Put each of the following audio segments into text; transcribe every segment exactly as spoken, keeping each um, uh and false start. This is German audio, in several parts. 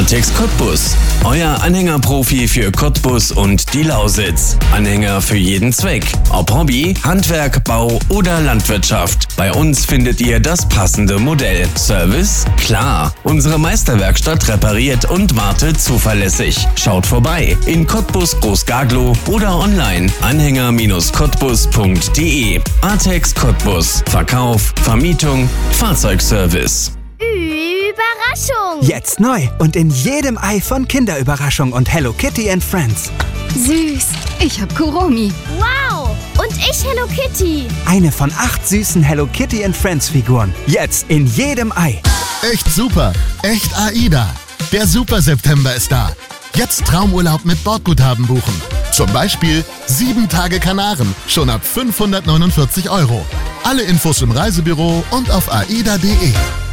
Artex Cottbus, euer Anhängerprofi für Cottbus und die Lausitz. Anhänger für jeden Zweck, ob Hobby, Handwerk, Bau oder Landwirtschaft. Bei uns findet ihr das passende Modell. Service? Klar. Unsere Meisterwerkstatt repariert und wartet zuverlässig. Schaut vorbei in Cottbus Großgaglow oder online anhänger Cottbus punkt de. Artex Cottbus. Verkauf, Vermietung, Fahrzeugservice. Überraschung! Jetzt neu und in jedem Ei von Kinderüberraschung und Hello Kitty and Friends. Süß, ich hab Kuromi. Wow! Und ich Hello Kitty. Eine von acht süßen Hello Kitty and Friends Figuren. Jetzt in jedem Ei. Echt super, echt AIDA. Der Super September ist da. Jetzt Traumurlaub mit Bordguthaben buchen. Zum Beispiel sieben Tage Kanaren, schon ab fünfhundertneunundvierzig Euro. Alle Infos im Reisebüro und auf aida punkt de.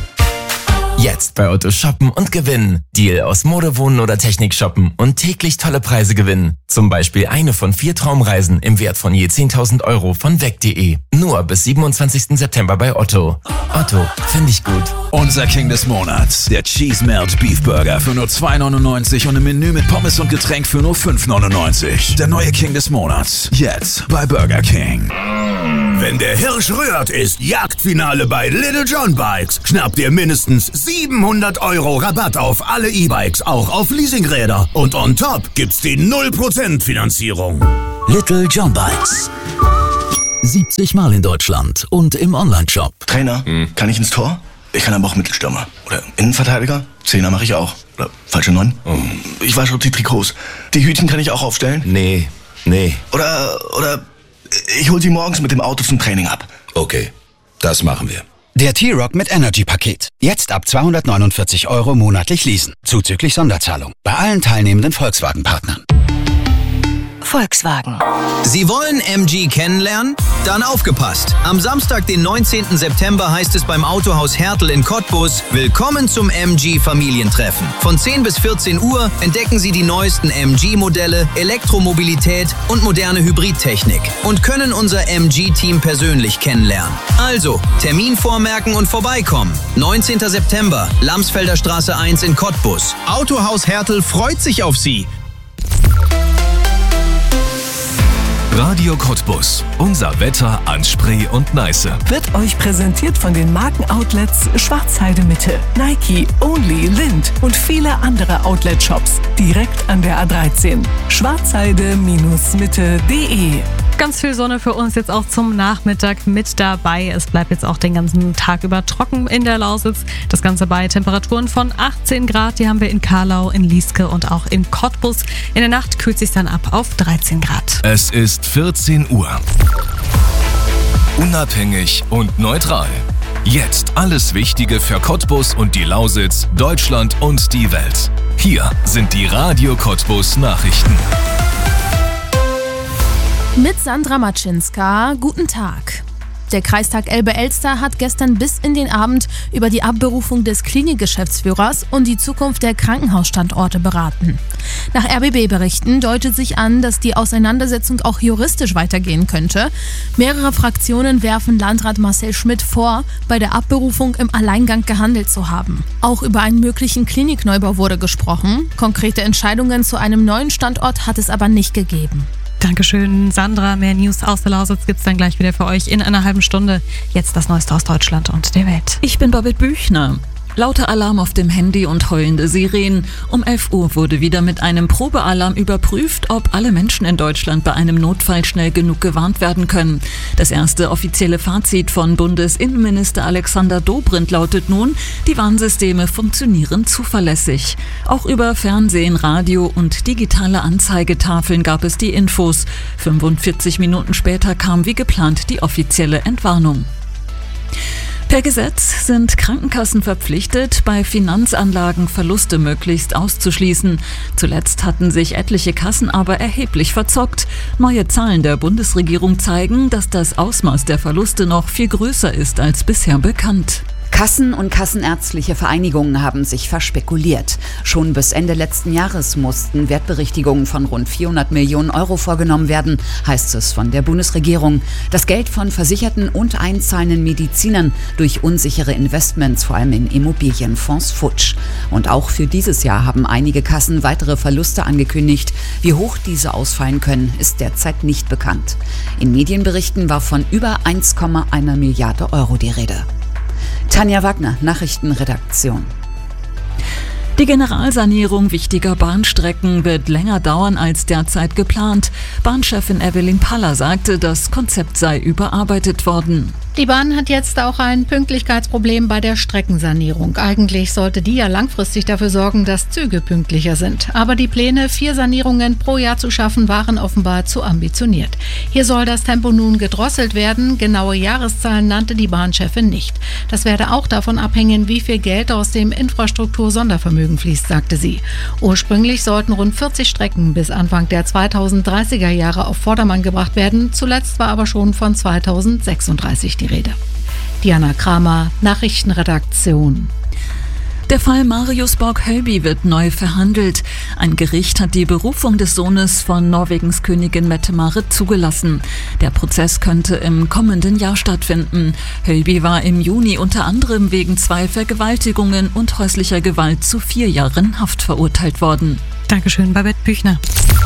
Jetzt bei Otto shoppen und gewinnen. Deal aus Mode, Wohnen oder Technik shoppen und täglich tolle Preise gewinnen. Zum Beispiel eine von vier Traumreisen im Wert von je zehntausend Euro von weg punkt de. Nur bis siebenundzwanzigsten September bei Otto. Otto, finde ich gut. Unser King des Monats, der Cheese Melt Beef Burger für nur zwei neunundneunzig und im Menü mit Pommes und Getränk für nur fünf neunundneunzig. Der neue King des Monats, jetzt bei Burger King. Wenn der Hirsch rührt, ist Jagdfinale bei Little John Bikes. Schnappt ihr mindestens siebenhundert Euro Rabatt auf alle E-Bikes, auch auf Leasingräder. Und on top gibt's die null Prozent Finanzierung. Little John Bikes. siebzig Mal in Deutschland und im Onlineshop. Trainer, hm. kann ich ins Tor? Ich kann aber auch Mittelstürmer. Oder Innenverteidiger? Zehner mache ich auch. Oder falsche Neun? Oh. Ich wasche die Trikots. Die Hütchen kann ich auch aufstellen? Nee, nee. Oder, oder ich hol sie morgens mit dem Auto zum Training ab. Okay, das machen wir. Der T-Rock mit Energy-Paket. Jetzt ab zweihundertneunundvierzig Euro monatlich leasen. Zuzüglich Sonderzahlung. Bei allen teilnehmenden Volkswagen-Partnern. Volkswagen. Sie wollen M G kennenlernen? Dann aufgepasst! Am Samstag, den neunzehnten September, heißt es beim Autohaus Hertel in Cottbus: Willkommen zum M G Familientreffen. Von zehn bis vierzehn Uhr entdecken Sie die neuesten M G-Modelle, Elektromobilität und moderne Hybridtechnik und können unser M G-Team persönlich kennenlernen. Also, Termin vormerken und vorbeikommen. neunzehnten September, Lamsfelder Straße eins in Cottbus. Autohaus Hertel freut sich auf Sie. Radio Cottbus. Unser Wetter an Spree und Neiße. Wird euch präsentiert von den Markenoutlets Schwarzheide Mitte, Nike, Only, Lind und viele andere Outlet-Shops. Direkt an der A dreizehn. schwarzheide Mitte punkt de. Ganz viel Sonne für uns jetzt auch zum Nachmittag mit dabei. Es bleibt jetzt auch den ganzen Tag über trocken in der Lausitz. Das Ganze bei Temperaturen von achtzehn Grad. Die haben wir in Karlau, in Lieske und auch in Cottbus. In der Nacht kühlt sich dann ab auf dreizehn Grad. Es ist vierzehn Uhr. Unabhängig und neutral. Jetzt alles Wichtige für Cottbus und die Lausitz, Deutschland und die Welt. Hier sind die Radio Cottbus Nachrichten. Mit Sandra Matschinska, guten Tag. Der Kreistag Elbe-Elster hat gestern bis in den Abend über die Abberufung des Klinikgeschäftsführers und die Zukunft der Krankenhausstandorte beraten. Nach R B B-Berichten deutet sich an, dass die Auseinandersetzung auch juristisch weitergehen könnte. Mehrere Fraktionen werfen Landrat Marcel Schmidt vor, bei der Abberufung im Alleingang gehandelt zu haben. Auch über einen möglichen Klinikneubau wurde gesprochen. Konkrete Entscheidungen zu einem neuen Standort hat es aber nicht gegeben. Dankeschön, Sandra. Mehr News aus der Lausitz gibt's dann gleich wieder für euch in einer halben Stunde. Jetzt das Neueste aus Deutschland und der Welt. Ich bin Babette Büchner. Lauter Alarm auf dem Handy und heulende Sirenen. Um elf Uhr wurde wieder mit einem Probealarm überprüft, ob alle Menschen in Deutschland bei einem Notfall schnell genug gewarnt werden können. Das erste offizielle Fazit von Bundesinnenminister Alexander Dobrindt lautet nun: Die Warnsysteme funktionieren zuverlässig. Auch über Fernsehen, Radio und digitale Anzeigetafeln gab es die Infos. fünfundvierzig Minuten später kam wie geplant die offizielle Entwarnung. Per Gesetz sind Krankenkassen verpflichtet, bei Finanzanlagen Verluste möglichst auszuschließen. Zuletzt hatten sich etliche Kassen aber erheblich verzockt. Neue Zahlen der Bundesregierung zeigen, dass das Ausmaß der Verluste noch viel größer ist als bisher bekannt. Kassen und kassenärztliche Vereinigungen haben sich verspekuliert. Schon bis Ende letzten Jahres mussten Wertberichtigungen von rund vierhundert Millionen Euro vorgenommen werden, heißt es von der Bundesregierung. Das Geld von versicherten und einzahlenden Medizinern durch unsichere Investments, vor allem in Immobilienfonds, futsch. Und auch für dieses Jahr haben einige Kassen weitere Verluste angekündigt. Wie hoch diese ausfallen können, ist derzeit nicht bekannt. In Medienberichten war von über eins Komma eins Milliarde Euro die Rede. Tanja Wagner, Nachrichtenredaktion. Die Generalsanierung wichtiger Bahnstrecken wird länger dauern als derzeit geplant. Bahnchefin Evelyn Paller sagte, das Konzept sei überarbeitet worden. Die Bahn hat jetzt auch ein Pünktlichkeitsproblem bei der Streckensanierung. Eigentlich sollte die ja langfristig dafür sorgen, dass Züge pünktlicher sind. Aber die Pläne, vier Sanierungen pro Jahr zu schaffen, waren offenbar zu ambitioniert. Hier soll das Tempo nun gedrosselt werden. Genaue Jahreszahlen nannte die Bahnchefin nicht. Das werde auch davon abhängen, wie viel Geld aus dem Infrastruktur-Sondervermögen fließt, sagte sie. Ursprünglich sollten rund vierzig Strecken bis Anfang der zweitausenddreißiger Jahre auf Vordermann gebracht werden. Zuletzt war aber schon von zweitausendsechsunddreißig die Rede. Diana Kramer, Nachrichtenredaktion. Der Fall Marius Borg-Hölby wird neu verhandelt. Ein Gericht hat die Berufung des Sohnes von Norwegens Königin Mette-Marit zugelassen. Der Prozess könnte im kommenden Jahr stattfinden. Hölby war im Juni unter anderem wegen zwei Vergewaltigungen und häuslicher Gewalt zu vier Jahren Haft verurteilt worden. Dankeschön, Babette Büchner.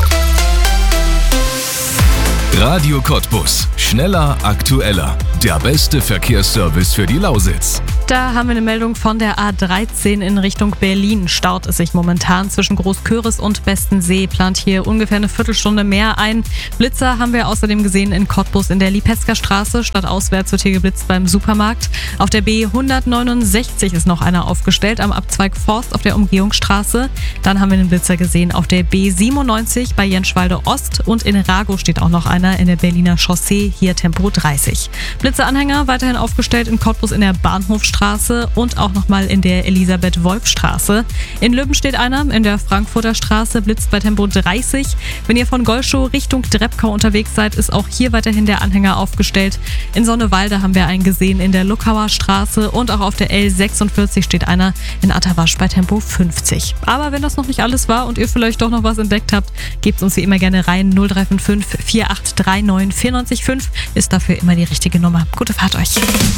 Radio Cottbus. Schneller, aktueller. Der beste Verkehrsservice für die Lausitz. Da haben wir eine Meldung von der A dreizehn in Richtung Berlin. Staut es sich momentan zwischen Großköris und Bestensee. Plant hier ungefähr eine Viertelstunde mehr ein. Blitzer haben wir außerdem gesehen in Cottbus in der Lipetzker Straße. Stadtauswärts wird hier geblitzt beim Supermarkt. Auf der B hundertneunundsechzig ist noch einer aufgestellt am Abzweig Forst auf der Umgehungsstraße. Dann haben wir einen Blitzer gesehen auf der B siebenundneunzig bei Jenschwalde Ost. Und in Rago steht auch noch einer in der Berliner Chaussee, hier Tempo dreißig. Blitzeranhänger weiterhin aufgestellt in Cottbus in der Bahnhofstraße und auch nochmal in der Elisabeth-Wolf-Straße. In Löben steht einer in der Frankfurter Straße, blitzt bei Tempo dreißig. Wenn ihr von Golschow Richtung Drebkau unterwegs seid, ist auch hier weiterhin der Anhänger aufgestellt. In Sonnewalde haben wir einen gesehen in der Luckauer Straße und auch auf der L sechsundvierzig steht einer in Atterwasch bei Tempo fünfzig. Aber wenn das noch nicht alles war und ihr vielleicht doch noch was entdeckt habt, gebt uns wie immer gerne rein. null drei fünf fünf vier acht drei neun vier neun fünf ist dafür immer die richtige Nummer. Gute Fahrt euch.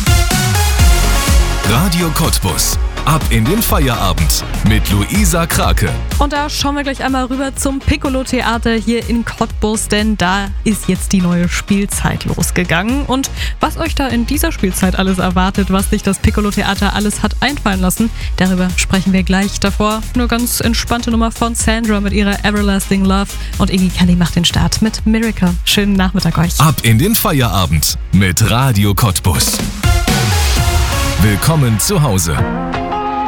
Radio Cottbus. Ab in den Feierabend mit Luisa Krake. Und da schauen wir gleich einmal rüber zum Piccolo-Theater hier in Cottbus, denn da ist jetzt die neue Spielzeit losgegangen. Und was euch da in dieser Spielzeit alles erwartet, was sich das Piccolo-Theater alles hat einfallen lassen, darüber sprechen wir gleich. Davor eine ganz entspannte Nummer von Sandra mit ihrer Everlasting Love und Iggy Kelly macht den Start mit Miracle. Schönen Nachmittag euch. Ab in den Feierabend mit Radio Cottbus. Willkommen zu Hause.